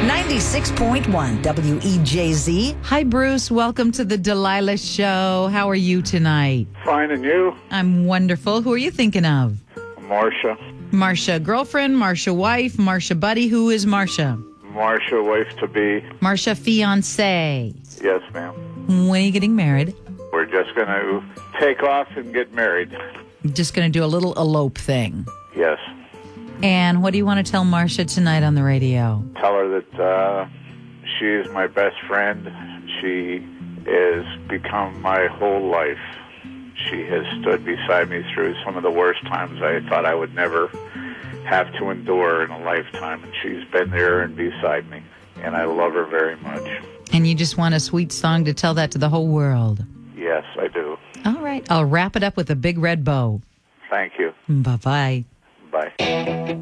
96.1 WEJZ. Hi, Bruce. Welcome to the Delilah Show. How are you tonight? Fine, and you? I'm wonderful. Who are you thinking of? Marcia. Marcia girlfriend, Marcia wife, Marcia buddy. Who is Marcia? Marcia wife-to-be. Marcia fiance. Yes, ma'am. When are you getting married? We're just going to take off and get married. Just going to do a little elope thing. Yes. And what do you want to tell Marcia tonight on the radio? Tell her that she is my best friend. She has become my whole life. She has stood beside me through some of the worst times I thought I would never have to endure in a lifetime. And she's been there and beside me. And I love her very much. And you just want a sweet song to tell that to the whole world? Yes, I do. All right. I'll wrap it up with a big red bow. Thank you. Bye-bye. Bye.